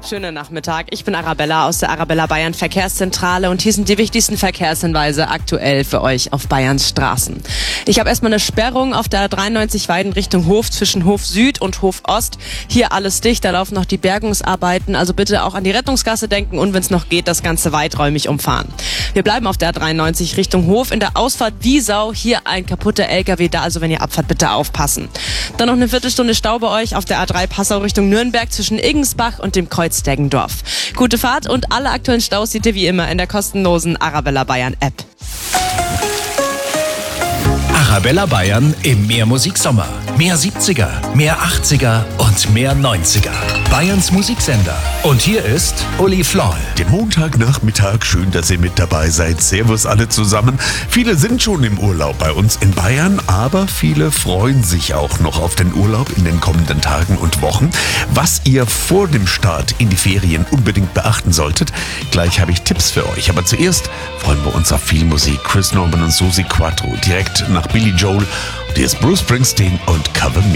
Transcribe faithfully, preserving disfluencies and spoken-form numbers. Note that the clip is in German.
Schönen Nachmittag. Ich bin Arabella aus der Arabella Bayern Verkehrszentrale und hier sind die wichtigsten Verkehrshinweise aktuell für euch auf Bayerns Straßen. Ich habe erstmal eine Sperrung auf der A dreiundneunzig Weiden Richtung Hof zwischen Hof Süd und Hof Ost. Hier alles dicht, da laufen noch die Bergungsarbeiten. Also bitte auch an die Rettungsgasse denken und wenn es noch geht, das Ganze weiträumig umfahren. Wir bleiben auf der A dreiundneunzig Richtung Hof in der Ausfahrt Wiesau. Hier ein kaputter L K W da, also wenn ihr abfahrt, bitte aufpassen. Dann noch eine Viertelstunde Stau bei euch auf der A drei Passau Richtung Nürnberg zwischen Iggensbach und dem Kreuz Deggendorf. Gute Fahrt und alle aktuellen Staus seht ihr wie immer in der kostenlosen Arabella Bayern App. Arabella Bayern im Mehr Musiksommer. Mehr siebziger, mehr achtziger und mehr neunziger. Bayerns Musiksender. Und hier ist Uli Floll. Den Montagnachmittag, schön, dass ihr mit dabei seid. Servus alle zusammen. Viele sind schon im Urlaub bei uns in Bayern, aber viele freuen sich auch noch auf den Urlaub in den kommenden Tagen und Wochen. Was ihr vor dem Start in die Ferien unbedingt beachten solltet, gleich habe ich Tipps für euch. Aber zuerst freuen wir uns auf viel Musik. Chris Norman und Susi Quattro direkt nach Billy Joel. Und hier ist Bruce Springsteen und Cover Me.